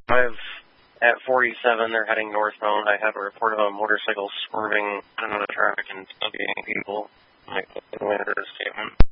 5 at 47, they're heading northbound. I have a report of a motorcycle swerving on the track and studying people. Might put the winner statement.